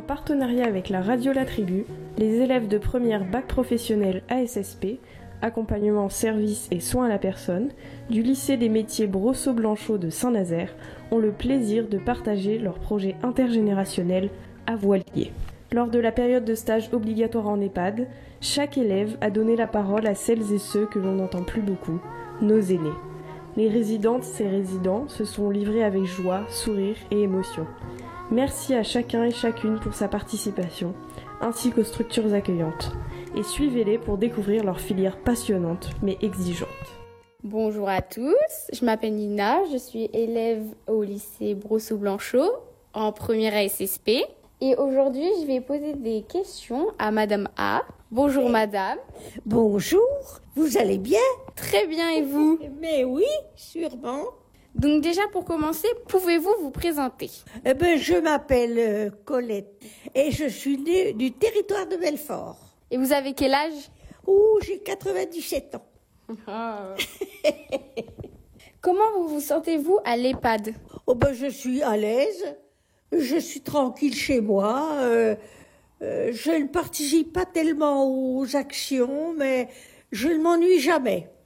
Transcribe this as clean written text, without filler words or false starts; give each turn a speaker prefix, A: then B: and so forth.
A: partenariat avec la radio La Tribu, les élèves de première bac professionnel ASSP, accompagnement, service et soins à la personne, du lycée des métiers Brosseau-Blanchot de Saint-Nazaire ont le plaisir de partager leur projet intergénérationnel à Voilier. Lors de la période de stage obligatoire en EHPAD, chaque élève a donné la parole à celles et ceux que l'on n'entend plus beaucoup, nos aînés. Les résidentes et résidents se sont livrés avec joie, sourire et émotion. Merci à chacun et chacune pour sa participation, ainsi qu'aux structures accueillantes. Et suivez-les pour découvrir leur filière passionnante mais exigeante.
B: Bonjour à tous, je m'appelle Nina, je suis élève au lycée Brosseau-Blanchot en première ASSP. Et aujourd'hui, je vais poser des questions à Madame A. Bonjour Madame.
C: Bonjour, vous allez bien?
B: Très bien, et vous?
C: Mais oui, sûrement.
B: Donc déjà pour commencer, pouvez-vous vous présenter?
C: Je m'appelle Colette et je suis née du territoire de Belfort.
B: Et vous avez quel âge?
C: J'ai 97 ans.
B: Comment vous sentez-vous à l'EHPAD?
C: Je suis à l'aise, je suis tranquille chez moi. Je ne participe pas tellement aux actions, mais je ne m'ennuie jamais.